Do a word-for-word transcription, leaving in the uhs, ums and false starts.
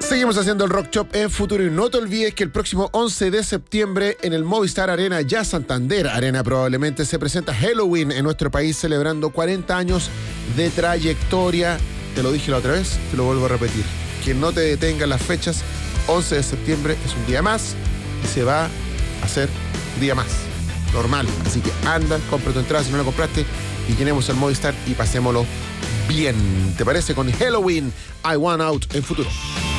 Seguimos haciendo el Rock Shop en Futuro y no te olvides que el próximo once de septiembre en el Movistar Arena, ya Santander Arena probablemente, se presenta Helloween en nuestro país celebrando cuarenta años de trayectoria. Te lo dije la otra vez, te lo vuelvo a repetir. Que no te detengan las fechas, once de septiembre es un día más y se va a hacer un día más, normal. Así que anda, compra tu entrada si no la compraste y llenemos el Movistar y pasémoslo bien. ¿Te parece? Con Helloween, I Want Out en Futuro.